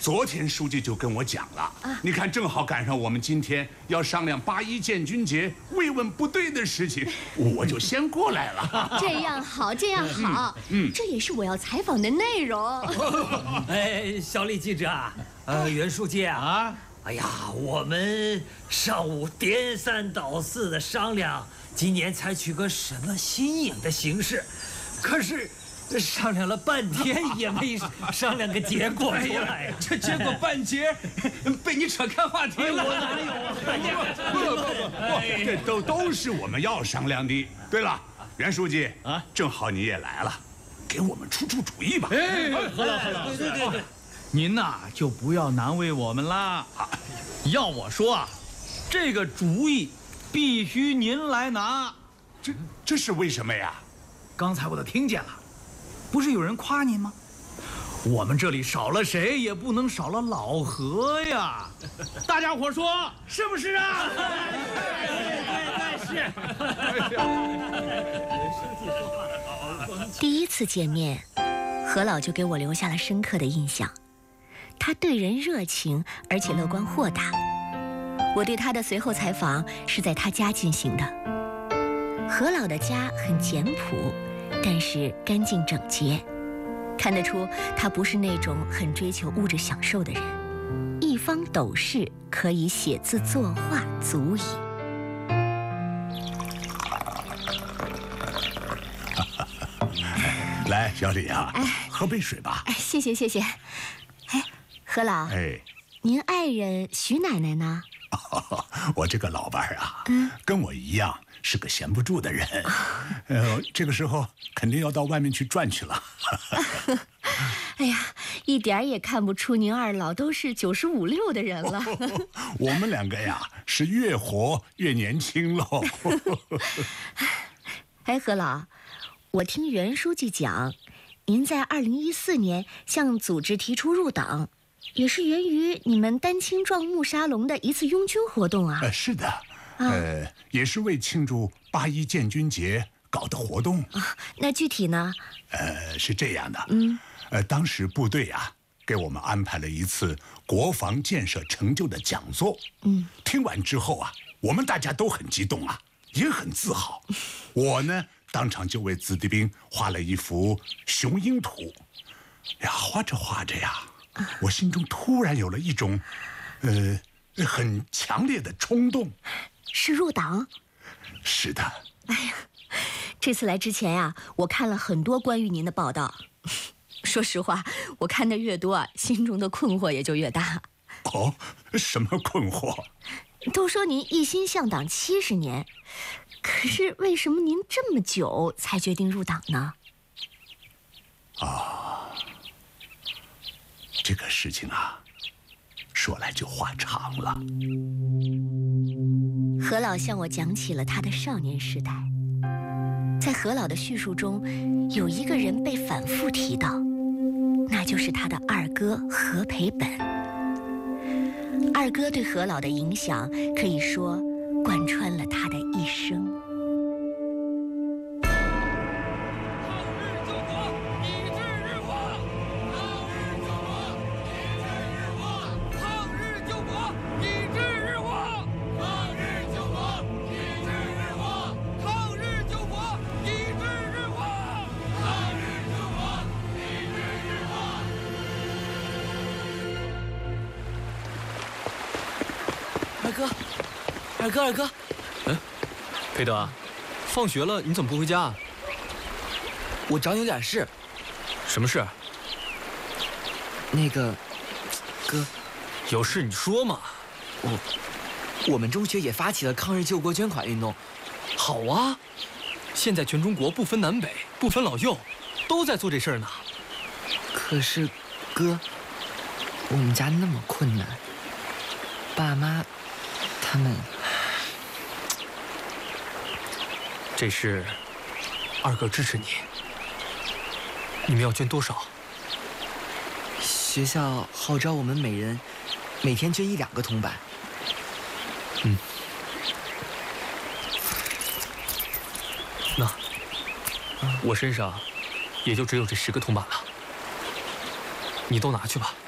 昨天书记就跟我讲了，你看正好赶上我们今天要商量8·1建军节慰问部队的事情，我就先过来了。 这样好，这样好，这也是我要采访的内容。 哎，小李记者，袁书记啊，哎呀，我们上午颠三倒四的商量，今年采取个什么新颖的形式，可是。商量了半天也没商量个结果出来， 这结果半截被你扯开话题了。 我哪有啊？ 不，这都是我们要商量的。对了，袁书记啊，正好你也来了，给我们出主意吧。 好了， 对， 您呐就不要难为我们啦。要我说啊，这个主意必须您来拿。 这是为什么呀？ 刚才我都听见了。不是有人夸您吗？我们这里少了谁也不能少了老何呀！大家伙说是不是啊？ 对，是。 第一次见面，何老就给我留下了深刻的印象。他对人热情，而且乐观豁达。我对他的随后采访是在他家进行的。何老的家很简朴。但是干净整洁，看得出他不是那种很追求物质享受的人。一方斗室可以写字作画足矣。 来，小李啊，喝杯水吧。 谢谢。哎，何老，您爱人徐奶奶呢？ 我这个老伴儿啊，跟我一样。是个闲不住的人，这个时候肯定要到外面去转去了。 哎呀，一点也看不出您二老都是95、6的人了。 我们两个呀，是越活越年轻喽。 哎，何老，我听袁书记讲，您在2014年向组织提出入党，也是源于你们丹青壮木沙龙的一次拥军活动啊。 是的。也是为庆祝8·1建军节搞的活动啊。那具体呢？ 是这样的，当时部队啊给我们安排了一次国防建设成就的讲座。听完之后啊，我们大家都很激动啊，也很自豪。我呢，当场就为子弟兵画了一幅雄鹰图。呀，画着呀，我心中突然有了一种，很强烈的冲动。 是入党？ 是的。 哎呀，这次来之前呀，我看了很多关于您的报道。说实话，我看的越多啊，心中的困惑也就越大。 哦，什么困惑？ 都说您一心向党70年，可是为什么您这么久才决定入党呢？ 这个事情啊，说来就话长了。 何老向我讲起了他的少年时代，在何老的叙述中，有一个人被反复提到，那就是他的二哥何培本。二哥对何老的影响可以说贯穿了他的一生。 二哥，培德，放学了你怎么不回家啊？ 我找你有点事。 什么事？ 那个，哥， 有事你说嘛。 我们中学也发起了抗日救国捐款运动。 好啊，现在全中国不分南北，不分老幼，都在做这事儿呢。 可是，哥，我们家那么困难，爸妈他们。 这事，二哥支持你。你们要捐多少？ 学校号召我们每天捐1-2个铜板。 那，我身上也就只有这10个铜板了。你都拿去吧。